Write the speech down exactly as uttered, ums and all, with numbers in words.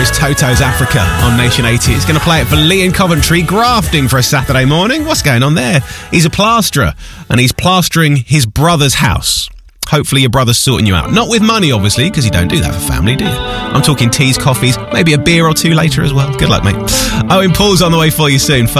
is Toto's Africa on Nation eighty. It's going to play it for Lee in Coventry, grafting for a Saturday morning. What's going on there? He's a plasterer, and he's plastering his brother's house. Hopefully your brother's sorting you out. Not with money, obviously, because you don't do that for family, do you? I'm talking teas, coffees, maybe a beer or two later as well. Good luck, mate. Owen Paul's on the way for you soon.